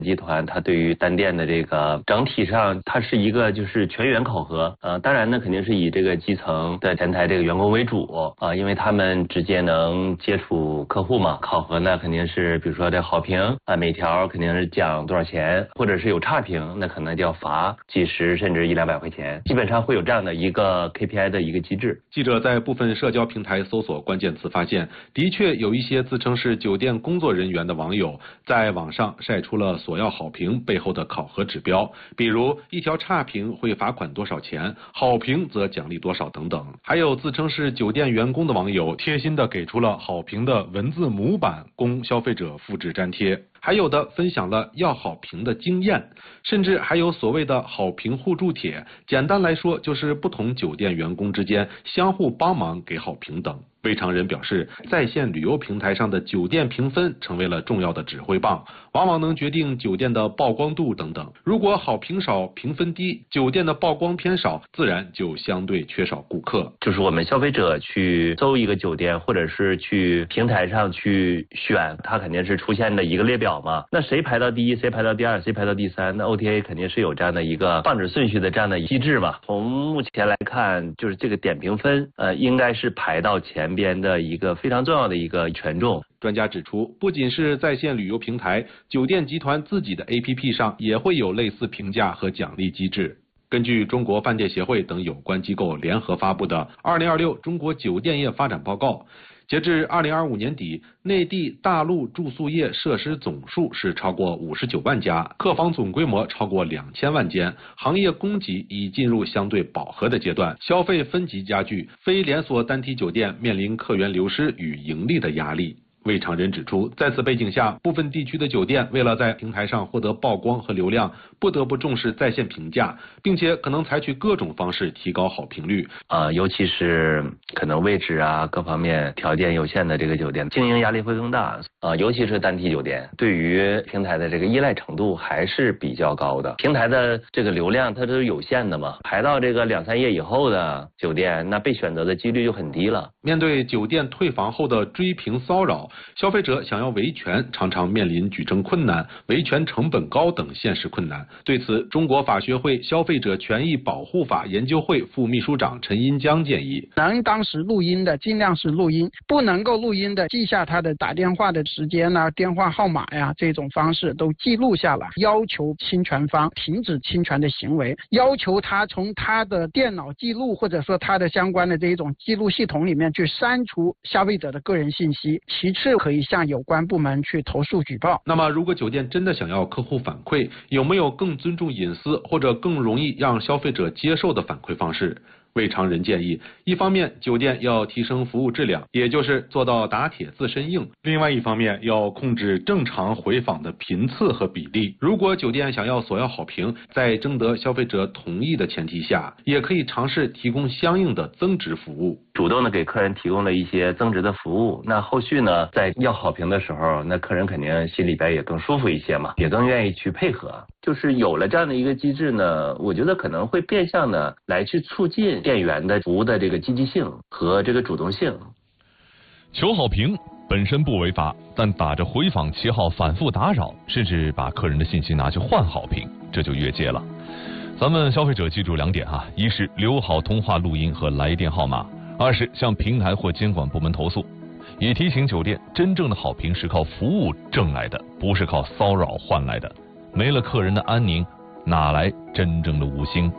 集团它对于单店的这个整体上，它是一个就是全员考核。当然呢，肯定是以这个基层的前台这个员工为主因为他们直接能接触客户嘛。考核呢，肯定是比如说这好评每条肯定是奖多少钱，或者是有差评，那可能就要罚几十甚至100-200块钱，基本上会有这样的一个 KPI 的一个机制。 记者在部分社交平台搜索关键词，发现的确有一些自称是酒店工作人员的网友在网上晒出了索要好评背后的考核指标，比如一条差评会罚款多少钱，好评则奖励多少等等。还有自称是酒店员工的网友贴心的给出了好评的文字模板供消费者复制粘贴，还有的分享了要好评的经验，甚至还有所谓的好评互助帖，简单来说就是不同酒店员工之间相互帮忙给好评等。魏常人表示，在线旅游平台上的酒店评分成为了重要的指挥棒，往往能决定酒店的曝光度等等。如果好评少、评分低，酒店的曝光偏少，自然就相对缺少顾客。 就是我们消费者去搜一个酒店，或者是去平台上去选，它肯定是出现的一个列表嘛。那谁排到第一，谁排到第二，谁排到第三，那 OTA 肯定是有这样的一个放置顺序的这样的机制嘛。从目前来看，就是这个点评分应该是排到前边的一个非常重要的一个权重。 专家指出，不仅是在线旅游平台，酒店集团自己的 APP 上也会有类似评价和奖励机制。根据中国饭店协会等有关机构联合发布的2026中国酒店业发展报告，截至2025年底，内地大陆住宿业设施总数是超过59万家，客房总规模超过2000万间，行业供给已进入相对饱和的阶段，消费分级加剧，非连锁单体酒店面临客源流失与盈利的压力。魏常人指出，在此背景下，部分地区的酒店为了在平台上获得曝光和流量，不得不重视在线评价，并且可能采取各种方式提高好评率。 尤其是可能位置各方面条件有限的这个酒店，经营压力会更大。尤其是单体酒店，对于平台的这个依赖程度还是比较高的。平台的这个流量它都是有限的嘛，排到这个2-3页以后的酒店，那被选择的几率就很低了。 面对酒店退房后的追评骚扰，消费者想要维权，常常面临举证困难、维权成本高等现实困难。对此，中国法学会消费者权益保护法研究会副秘书长陈荫江建议， 能当时录音的尽量是录音，不能够录音的记下他的打电话的时间电话号码这种方式都记录下来，要求侵权方停止侵权的行为，要求他从他的电脑记录或者说他的相关的这种记录系统里面去删除消费者的个人信息。其次，可以向有关部门去投诉举报。 那么，如果酒店真的想要客户反馈，有没有更尊重隐私或者更容易让消费者接受的反馈方式？魏常人建议，一方面酒店要提升服务质量，也就是做到打铁自身硬；另外一方面要控制正常回访的频次和比例。如果酒店想要索要好评，在征得消费者同意的前提下，也可以尝试提供相应的增值服务， 主动的给客人提供了一些增值的服务。那后续呢，在要好评的时候，那客人肯定心里边也更舒服一些嘛，也更愿意去配合。就是有了这样的一个机制呢，我觉得可能会变相的来去促进店员的服务的这个积极性和这个主动性。 求好评本身不违法，但打着回访旗号反复打扰，甚至把客人的信息拿去换好评，这就越界了。咱们消费者记住2点一是留好通话录音和来电号码，2是向平台或监管部门投诉。也提醒酒店，真正的好评是靠服务挣来的，不是靠骚扰换来的。没了客人的安宁，哪来真正的5星？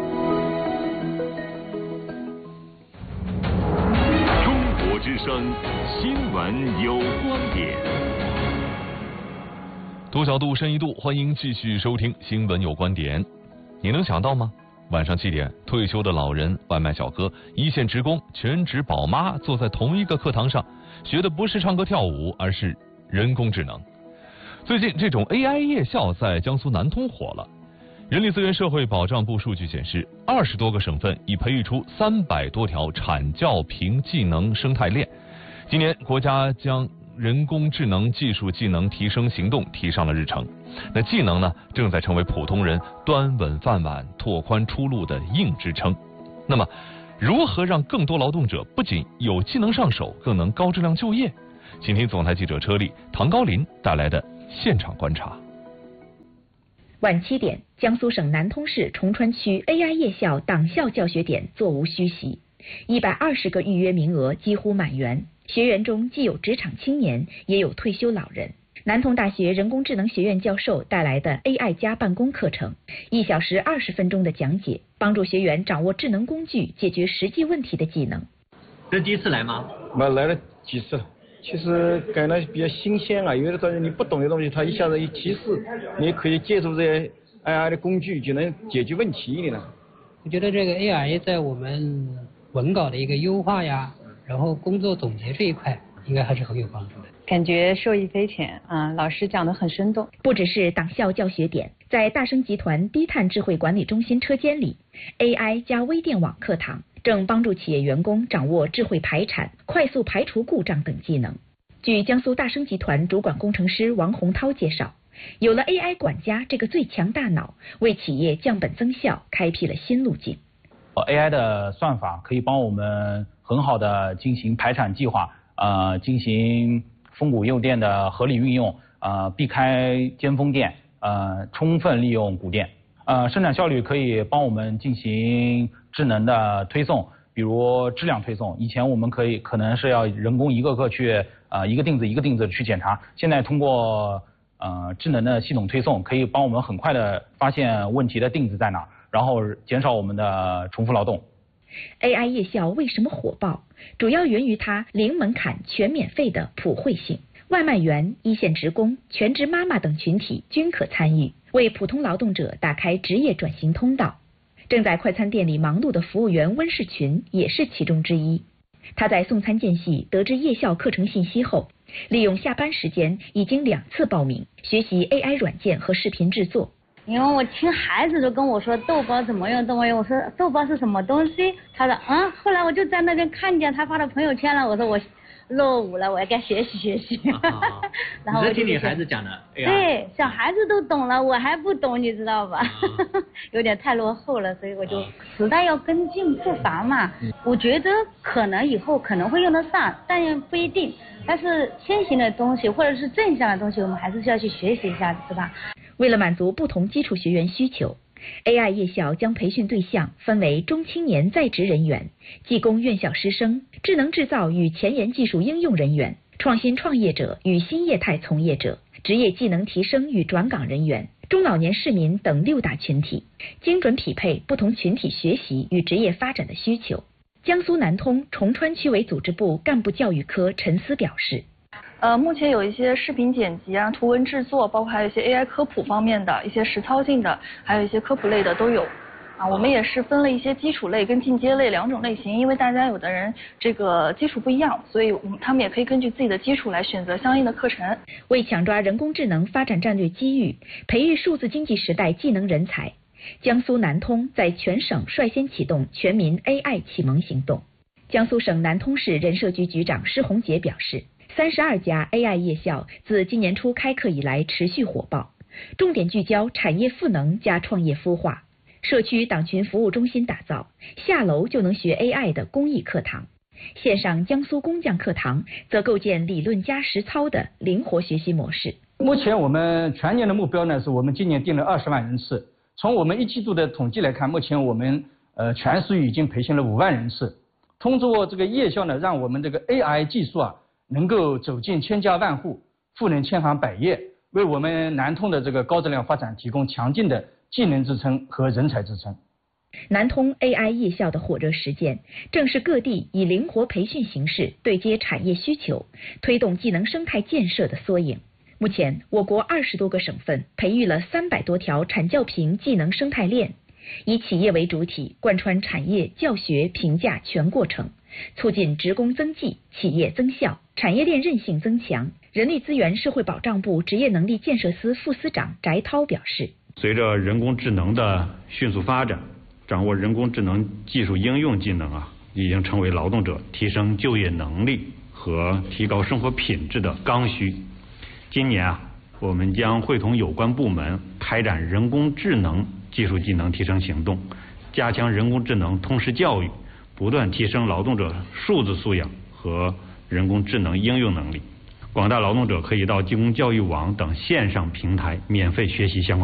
中国之声，新闻有观点。 多角度，深一度，欢迎继续收听新闻有观点。你能想到吗？晚上7点，退休的老人、外卖小哥、一线职工、全职宝妈坐在同一个课堂上，学的不是唱歌跳舞，而是人工智能。最近这种 AI 夜校在江苏南通火了。人力资源社会保障部数据显示，20多个省份已培育出300多条产教评技能生态链。今年国家将人工智能技术技能提升行动提上了日程。那技能呢，正在成为普通人端稳饭碗、拓宽出路的硬支撑。那么，如何让更多劳动者不仅有技能上手，更能高质量就业？请听总台记者车丽、唐高林带来的现场观察。 晚7点，江苏省南通市崇川区 AI 夜校党校教学点座无虚席，120个预约名额几乎满员。学员中既有职场青年，也有退休老人。南通大学人工智能学院教授带来的 AI 加办公课程，1小时20分钟的讲解，帮助学员掌握智能工具解决实际问题的技能。 这是第一次来吗？ 我来了几次了。其实感到比较新鲜啊，有的东西你不懂的东西，它一下子一提示，你可以借助这些 AI 的工具就能解决问题的。 我觉得这个 AI 在我们文稿的一个优化呀，然后工作总结这一块，应该还是很有帮助的。 感觉受益匪浅啊，老师讲得很生动。 不只是党校教学点，在大升集团低碳智慧管理中心车间里 ，AI 加微电网课堂正帮助企业员工掌握智慧排产、快速排除故障等技能。据江苏大升集团主管工程师王洪涛介绍，有了 AI 管家这个最强大脑，为企业降本增效开辟了新路径。 AI 的算法可以帮我们很好的进行排产计划，进行峰谷诱电的合理运用，避开尖峰电，充分利用谷电。生产效率可以帮我们进行智能的推送，比如质量推送。以前我们可能是要人工一个个去一个钉子一个钉子去检查，现在通过智能的系统推送，可以帮我们很快的发现问题的钉子在哪，然后减少我们的重复劳动。 AI 夜校为什么火爆？主要源于它零门槛、全免费的普惠性。外卖员、一线职工、全职妈妈等群体均可参与，为普通劳动者打开职业转型通道。正在快餐店里忙碌的服务员温世群也是其中之一。他在送餐间隙得知夜校课程信息后，利用下班时间已经2次报名学习 AI 软件和视频制作。 因为我听孩子都跟我说豆包怎么用，我说豆包是什么东西，他说后来我就在那边看见他发的朋友圈了，我说我落伍了，我也该学习学习。然后我听你孩子讲的， 对，小孩子都懂了，我还不懂，你知道吧？有点太落后了，所以我就时代要跟进步伐嘛。我觉得可能以后可能会用得上，但也不一定。但是先行的东西或者是正向的东西，我们还是需要去学习一下，是吧？ 为了满足不同基础学员需求， AI 夜校将培训对象分为中青年在职人员、技工院校师生、智能制造与前沿技术应用人员、创新创业者与新业态从业者、职业技能提升与转岗人员、中老年市民等6大群体，精准匹配不同群体学习与职业发展的需求。江苏南通崇川区委组织部干部教育科陈思表示， 目前有一些视频剪辑啊、图文制作，包括还有一些 AI 科普方面的一些实操性的，还有一些科普类的都有。我们也是分了一些基础类跟进阶类2种类型，因为大家有的人这个基础不一样，所以他们也可以根据自己的基础来选择相应的课程。 为抢抓人工智能发展战略机遇，培育数字经济时代技能人才，江苏南通在全省率先启动全民 AI 启蒙行动。江苏省南通市人社局局长施洪杰表示，32家 AI 夜校自今年初开课以来持续火爆，重点聚焦产业赋能加创业孵化，社区党群服务中心打造，下楼就能学 AI 的公益课堂。线上江苏工匠课堂则构建理论加实操的灵活学习模式。 目前我们全年的目标呢，是我们今年定了20万人次。从我们1季度的统计来看，目前我们全市域已经培训了5万人次。通过这个夜校呢，让我们这个 AI 技术能够走进千家万户，赋能千行百业，为我们南通的这个高质量发展提供强劲的技能支撑和人才支撑。 南通 AI 夜校的火热实践，正是各地以灵活培训形式对接产业需求，推动技能生态建设的缩影。目前，我国20多个省份培育了300多条产教评技能生态链，以企业为主体，贯穿产业、教学、评价全过程，促进职工增技、企业增效、产业链韧性增强。人力资源社会保障部职业能力建设司副司长翟涛表示， 随着人工智能的迅速发展，掌握人工智能技术应用技能已经成为劳动者提升就业能力和提高生活品质的刚需。今年我们将会同有关部门开展人工智能技术技能提升行动，加强人工智能通识教育，不断提升劳动者数字素养和人工智能应用能力。广大劳动者可以到技工教育网等线上平台免费学习相关